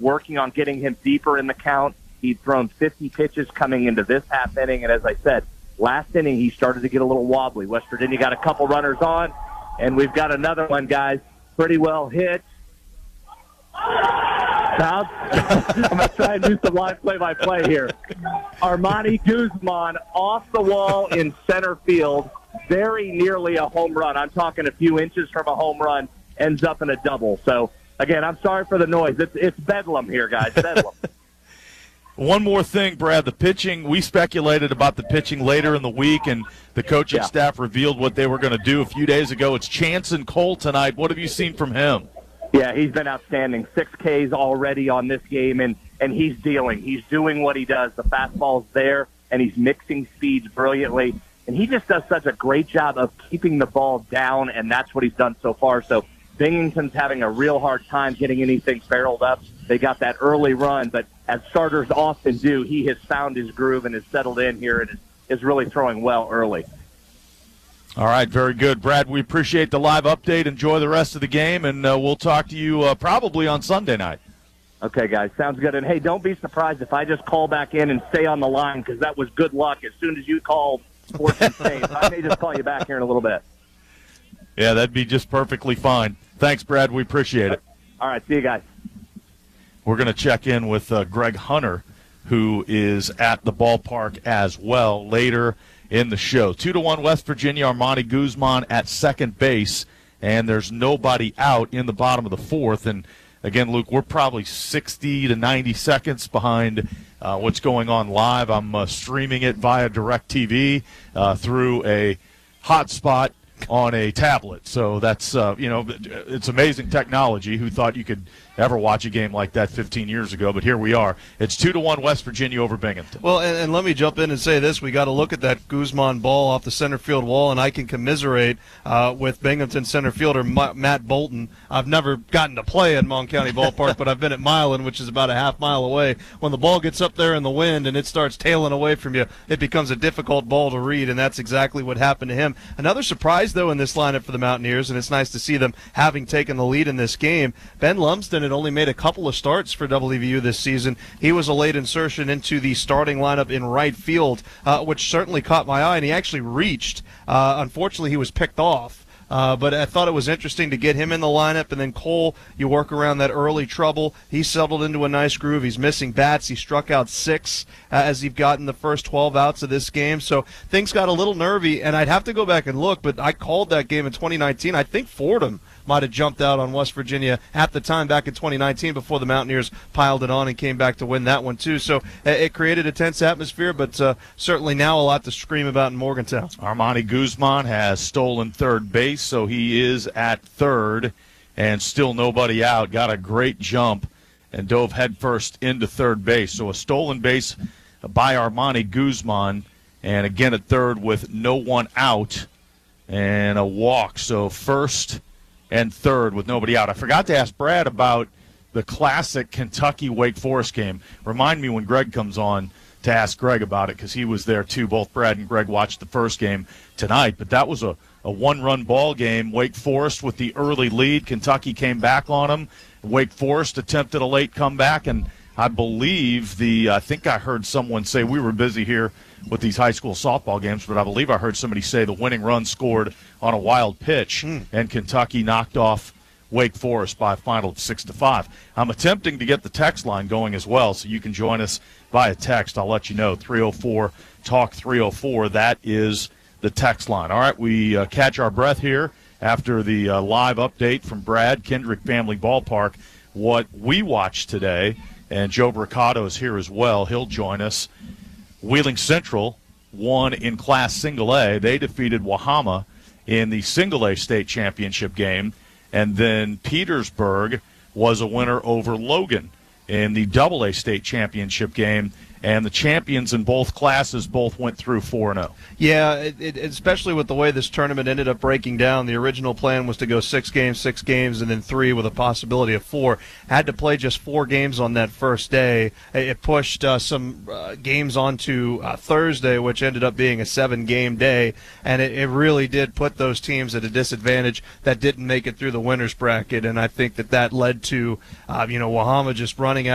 working on getting him deeper in the count. He'd thrown 50 pitches coming into this half inning, and as I said, last inning he started to get a little wobbly. West Virginia got a couple runners on, and we've got another one, guys. Pretty well hit. I'm going to try and do some live play-by-play here. Armani Guzman off the wall in center field, very nearly a home run. I'm talking a few inches from a home run, ends up in a double. So, again, I'm sorry for the noise. It's bedlam here, guys, bedlam. One more thing, Brad, the pitching, we speculated about the pitching later in the week, and the coaching staff revealed what they were going to do a few days ago. It's Chanson Cole tonight. What have you seen from him? Yeah, he's been outstanding. 6 Ks already on this game, and he's dealing. He's doing what he does. The fastball's there, and he's mixing speeds brilliantly. And he just does such a great job of keeping the ball down, and that's what he's done so far. So Binghamton's having a real hard time getting anything barreled up. They got that early run, but as starters often do, he has found his groove and has settled in here and is really throwing well early. All right, very good. Brad, we appreciate the live update. Enjoy the rest of the game, and we'll talk to you probably on Sunday night. Okay, guys, sounds good. And, hey, don't be surprised if I just call back in and stay on the line because that was good luck. As soon as you called Sports and Saints, I may just call you back here in a little bit. Yeah, that'd be just perfectly fine. Thanks, Brad. We appreciate it. All right, see you guys. We're going to check in with Greg Hunter, who is at the ballpark as well later in the show. 2-1 West Virginia, Armani Guzman at second base, and there's nobody out in the bottom of the fourth. And, again, Luke, we're probably 60 to 90 seconds behind what's going on live. I'm streaming it via DirecTV through a hotspot on a tablet. So that's, it's amazing technology. Who thought you could ever watch a game like that 15 years ago? But here we are. It's 2-1 West Virginia over Binghamton. Well, and let me jump in and say this. We got to look at that Guzman ball off the center field wall, and I can commiserate with Binghamton center fielder Matt Bolton. I've never gotten to play at Mon County Ballpark, but I've been at Milan, which is about a half mile away. When the ball gets up there in the wind and it starts tailing away from you, it becomes a difficult ball to read, and that's exactly what happened to him. Another surprise, though, in this lineup for the Mountaineers, and it's nice to see them having taken the lead in this game. Ben Lumsden had only made a couple of starts for WVU this season. He was a late insertion into the starting lineup in right field, which certainly caught my eye, and he actually reached. Unfortunately, he was picked off. But I thought it was interesting to get him in the lineup, and then Cole, you work around that early trouble. He settled into a nice groove. He's missing bats. He struck out 6 as he've gotten the first 12 outs of this game. So things got a little nervy, and I'd have to go back and look, but I called that game in 2019. I think Fordham might have jumped out on West Virginia at the time back in 2019 before the Mountaineers piled it on and came back to win that one too. So it created a tense atmosphere, but certainly now a lot to scream about in Morgantown. Armani Guzman has stolen third base, so he is at third, and still nobody out. Got a great jump and dove headfirst into third base. So a stolen base by Armani Guzman, and again at third with no one out and a walk. So first and third with nobody out. I forgot to ask Brad about the classic Kentucky-Wake Forest game. Remind me when Greg comes on to ask Greg about it, because he was there too. Both Brad and Greg watched the first game tonight, but that was a one-run ball game. Wake Forest with the early lead. Kentucky came back on them. Wake Forest attempted a late comeback, and I believe I think I heard someone say, we were busy here with these high school softball games, but I believe I heard somebody say the winning run scored on a wild pitch, and Kentucky knocked off Wake Forest by a final of 6-5. I'm attempting to get the text line going as well, so you can join us via text. I'll let you know, 304-TALK-304. That is the text line. All right, we catch our breath here after the live update from Brad, Kendrick Family Ballpark, what we watched today, and Joe Bricado is here as well. He'll join us. Wheeling Central won in Class Single A. They defeated Wahama in the Single A state championship game. And then Petersburg was a winner over Logan in the Double A state championship game. And the champions in both classes both went through 4-0. Yeah, especially with the way this tournament ended up breaking down. The original plan was to go 6 games, and then 3 with a possibility of 4. Had to play just 4 games on that first day. It pushed some games onto Thursday, which ended up being a 7-game day. And it really did put those teams at a disadvantage that didn't make it through the winners bracket. And I think that led to, Wahama just running out